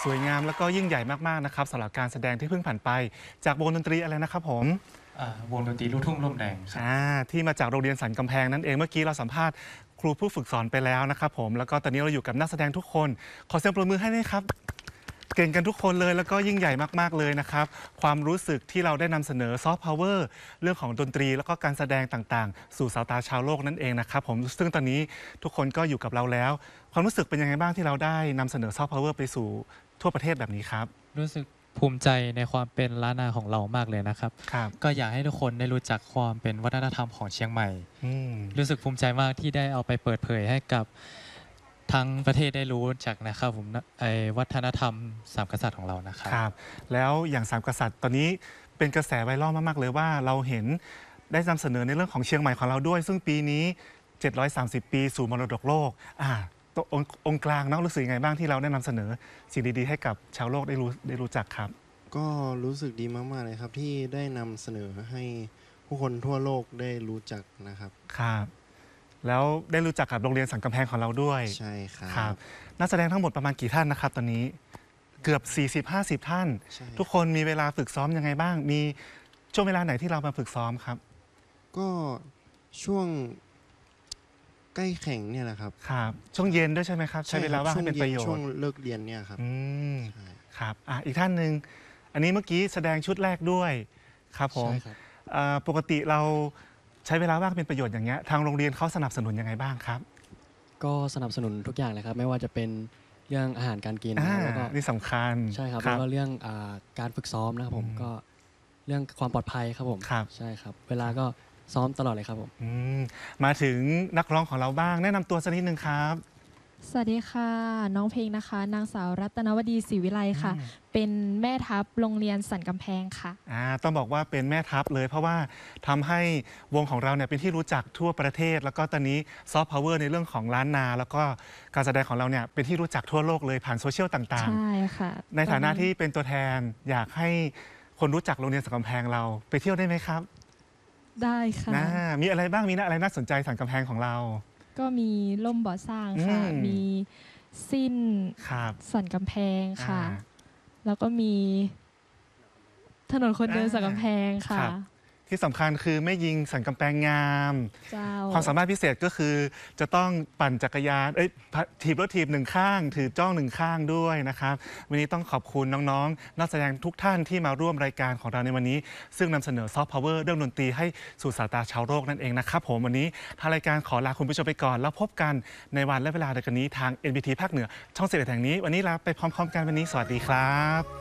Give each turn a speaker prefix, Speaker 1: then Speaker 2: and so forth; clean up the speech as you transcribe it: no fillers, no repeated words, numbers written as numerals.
Speaker 1: สวยงามแล้วก็ยิ่งใหญ่มากๆนะครับสำหรับการแสดงที่เพิ่งผ่านไปจากวงดนตรีอะไรนะครับผม
Speaker 2: วงดนตรีลูกทุ่งร่มแดงครับ
Speaker 1: ที่มาจากโรงเรียนสันกำแพงนั่นเองเมื่อกี้เราสัมภาษณ์ครูผู้ฝึกสอนไปแล้วนะครับผมแล้วก็ตอนนี้เราอยู่กับนักแสดงทุกคนขอเสียงปรบมือให้ด้วยครับเก่งกันทุกคนเลยแล้วก็ยิ่งใหญ่มากๆเลยนะครับความรู้สึกที่เราได้นำเสนอซอฟต์พาวเวอร์เรื่องของดนตรีแล้วก็การแสดงต่างๆสู่สายตาชาวโลกนั่นเองนะครับผมซึ่งตอนนี้ทุกคนก็อยู่กับเราแล้วความรู้สึกเป็นยังไงบ้างที่เราได้นำเสนอซอฟต์พาวเวอร์ไปสู่ทั่วประเทศแบบนี้ครับ
Speaker 2: รู้สึกภูมิใจในความเป็นล้านนาของเรามากเลยนะครับก็อยากให้ทุกคนได้รู้จักความเป็นวัฒนธรรมของเชียงใหม่รู้สึกภูมิใจมากที่ได้เอาไปเปิดเผยให้กับทั้งประเทศได้รู้จักนะครับผมวัฒนธรรมสามกษัตริย์ของเรานะครับ
Speaker 1: แล้วอย่างสามกษัตริย์ตอนนี้เป็นกระแสไวรัลมากๆเลยว่าเราเห็นได้นำเสนอในเรื่องของเชียงใหม่ของเราด้วยซึ่งปีนี้730 ปีสู่มรดกโลกตัวองค์กลางเนาะรู้สึกยังไงบ้างที่เราได้นำเสนอสิ่งดีๆให้กับชาวโลกได้รู้จักครับ
Speaker 3: ก็รู้สึกดีมากๆเลยครับที่ได้นำเสนอให้ผู้คนทั่วโลกได้รู้จักนะครับ
Speaker 1: แล้วได้รู้จักกับโรงเรียนสันกำแพงของเราด้วย
Speaker 3: ใช่ครับ
Speaker 1: นักแสดงทั้งหมดประมาณกี่ท่านนะครับตอนนี้เกือบ40-50 ท่านทุกคนมีเวลาฝึกซ้อมยังไงบ้างมีช่วงเวลาไหนที่เรามาฝึกซ้อมครับ
Speaker 3: ก็ช่วงใกล้แข่งเนี่ยแหละครับ
Speaker 1: ช่วงเย็นด้วยใช่ไหมครับใช้เวลาว่างให้เป็นประโยชน์
Speaker 3: ช่วงเลิกเรียนเนี่ยครับ
Speaker 1: ครับอีกท่านหนึ่งอันนี้เมื่อกี้แสดงชุดแรกด้วยครับผมปกติเราใช้เวลาว่างเป็นประโยชน์อย่างเงี้ยทางโรงเรียนเขาสนับสนุนยังไงบ้างครับ
Speaker 4: ก็สนับสนุนทุกอย่างเลยครับไม่ว่าจะเป็นเรื่องอาหารการกินแล้วก็
Speaker 1: นี่สำคัญ
Speaker 4: ใช่ครับแล้วก็เรื่องการฝึกซ้อมนะครับผมก็เรื่องความปลอดภัยครับผมใช่ครับเวลาก็ซ้อมตลอดเลยครับผม
Speaker 1: มาถึงนักร้องของเราบ้างแนะนำตัวสักนิดนึงครับ
Speaker 5: สวัสดีค่ะน้องเพลงนะคะนางสาวรัตนวดีศรีวิไลค่ะเป็นแม่ทัพโรงเรียนสันกำแพงค่ะ
Speaker 1: ต้องบอกว่าเป็นแม่ทัพเลยเพราะว่าทำให้วงของเราเนี่ยเป็นที่รู้จักทั่วประเทศแล้วก็ตอนนี้ซอฟต์พาวเวอร์ในเรื่องของล้านนาแล้วก็การแสดงของเราเนี่ยเป็นที่รู้จักทั่วโลกเลยผ่านโซเชียลต่าง
Speaker 5: ๆใช่ค่ะ
Speaker 1: ในฐานะที่เป็นตัวแทนอยากให้คนรู้จักโรงเรียนสันกำแพงเราไปเที่ยวได้ไหมครับ
Speaker 5: ได้ค่ะ
Speaker 1: มีอะไรบ้างมีอะไรน่าสนใจสันกำแพงของเรา
Speaker 5: ก็มีล่มบ่อสร้างค่ะมีสิ้นสันกำแพงค่ะแล้วก็มีถนนคนเดินสันกำแพงค่ะ
Speaker 1: ที่สำคัญคือไม่ยิงสันกำแพงงามความสามารถพิเศษก็คือจะต้องปั่นจักรยานถีบรถถีบหนึ่งข้างถือจ้องหนึ่งข้างด้วยนะครับวันนี้ต้องขอบคุณน้องๆนักแสดงทุกท่านที่มาร่วมรายการของเราในวันนี้ซึ่งนำเสนอซอฟต์พาวเวอร์เรื่องดนตรีให้สู่สายตาชาวโลกนั่นเองนะครับผมวันนี้ทางรายการขอลาคุณผู้ชมไปก่อนแล้วพบกันในวันและเวลาเดียวกันนี้ทาง NBT ภาคเหนือช่อง11แห่งนี้วันนี้ลาไปพร้อมๆกันวันนี้สวัสดีครับ